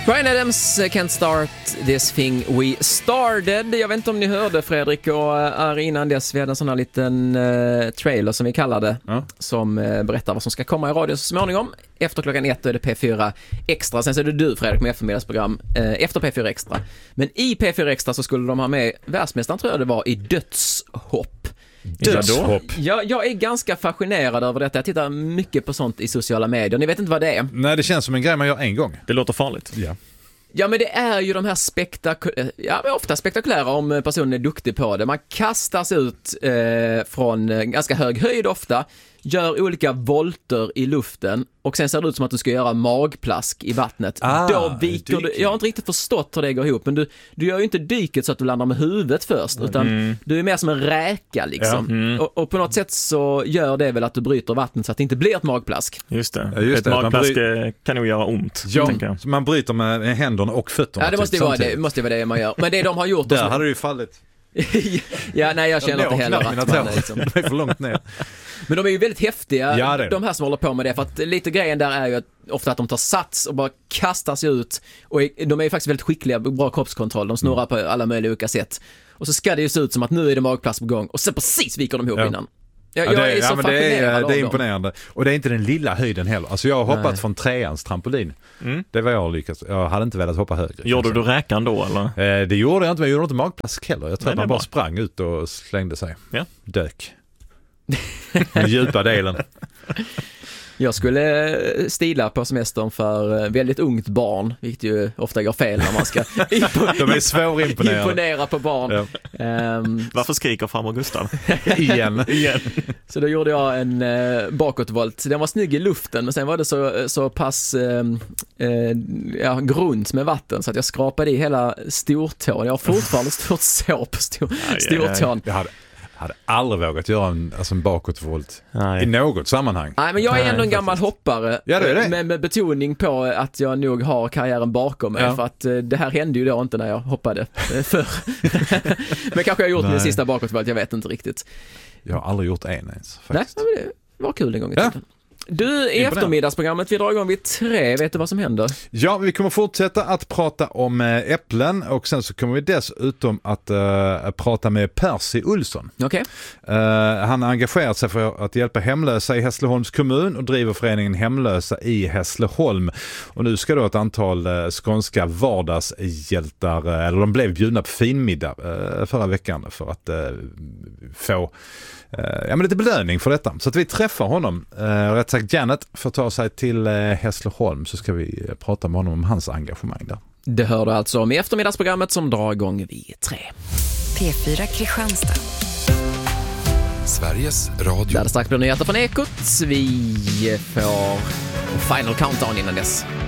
Bryan Adams, Can't Start This Thing We Started. Jag vet inte om ni hörde, Fredrik och innan dess vi hade en sån här liten trailer som vi kallade som berättar vad som ska komma i radio så småningom. Efter klockan 1 är det P4 Extra. Sen så är det du, Fredrik, med eftermiddagsprogram efter P4 Extra. Men i P4 Extra så skulle de ha med världsmästaren, tror jag det var, i dödshopp. Dödshopp. Jag är ganska fascinerad över detta. Jag tittar mycket på sånt i sociala medier. Ni vet inte vad det är? Nej, det känns som en grej man gör en gång. Det låter farligt. Ja, men det är ju de här ofta spektakulära om personen är duktig på det. Man kastas ut från ganska hög höjd ofta, gör olika volter i luften och sen ser det ut som att du ska göra magplask i vattnet. Då viker du. Jag har inte riktigt förstått hur det går ihop, men du gör ju inte dyket så att du landar med huvudet först, utan du är mer som en räka liksom. Och på något sätt så gör det väl att du bryter vattnet så att det inte blir ett magplask. Just det. Ett magplask kan nog göra ont. Ja, så man bryter med händerna och fötterna. Ja, det måste vara det man gör. Men det de har gjort... Där hade det ju fallit. Ja, nej, jag känner inte heller att man liksom... Det är för långt ner. Men de är ju väldigt häftiga, ja, de här som håller på med det. För att lite grejen där är ju att ofta att de tar sats och bara kastar sig ut. Och de är ju faktiskt väldigt skickliga, bra kroppskontroll. De snurrar på alla möjliga olika sätt. Och så ska det ju se ut som att nu är det magplats på gång. Och sen precis viker de ihop innan. Jag är så fascinerad av det är imponerande. Och det är inte den lilla höjden heller. Alltså jag har hoppat från 3ans trampolin. Det var jag lyckats. Jag hade inte velat hoppa högre. Gjorde du räkan då eller? Det gjorde jag inte, men jag gjorde inte magplask heller. Jag tror att man bara sprang ut och slängde sig. Ja. Dök. Den djupa delen. Jag skulle stila på semestern för väldigt ungt barn, vilket ju ofta går fel när man ska de är svårimponerade. Imponera på barn. Ja. Varför skriker farmor Gustav? Igen. Så då gjorde jag en bakåtvolt. Den var snygg i luften, men sen var det så pass grunt med vatten så att jag skrapade i hela stortån. Jag har fortfarande stort sår på stortån. Jag hade aldrig vågat göra en bakåtvolt i något sammanhang. Nej, men jag är ändå en gammal hoppare. Ja, det är det. Med betoning på att jag nog har karriären bakom mig. För att det här hände ju då inte när jag hoppade förr. Men kanske jag har gjort min sista bakåtvolt, jag vet inte riktigt. Jag har aldrig gjort en ens, faktiskt. Nej, men det var kul en gång i tiden. Du, i eftermiddagsprogrammet, vi drar igång vid 3. Vet du vad som händer? Ja, vi kommer fortsätta att prata om äpplen och sen så kommer vi dessutom att prata med Percy Olsson. Okej. Han har engagerat sig för att hjälpa hemlösa i Hässleholms kommun och driver föreningen Hemlösa i Hässleholm. Och nu ska då ett antal skånska vardagshjältar, eller de blev bjudna på finmiddag förra veckan för att få lite belöning för detta. Så att vi träffar honom, rätt sagt Janet, för att ta sig till Hässleholm, så ska vi prata med honom om hans engagemang där. Det hör du alltså om i eftermiddagsprogrammet som drar igång vid 3. P4 Kristianstad. Sveriges Radio. Där det strax blir nyheter från Ekot. Vi får Final Countdown innan dess.